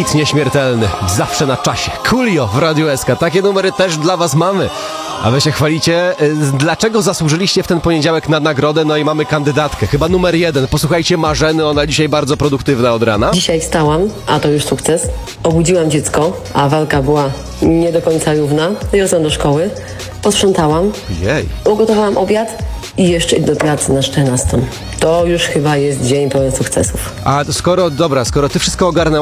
hit nieśmiertelny, zawsze na czasie. Coolio w Radiu SK. Takie numery też dla was mamy. A wy się chwalicie, dlaczego zasłużyliście w ten poniedziałek na nagrodę? No i mamy kandydatkę, chyba numer 1. Posłuchajcie Marzeny, ona dzisiaj bardzo produktywna od rana. Dzisiaj wstałam, a to już sukces. Obudziłam dziecko, a walka była nie do końca równa. Wiozłam do szkoły, posprzątałam, Jej. ugotowałam obiad i jeszcze idę do pracy na 14. To już chyba jest dzień pełen sukcesów. A skoro ty wszystko ogarnęłaś,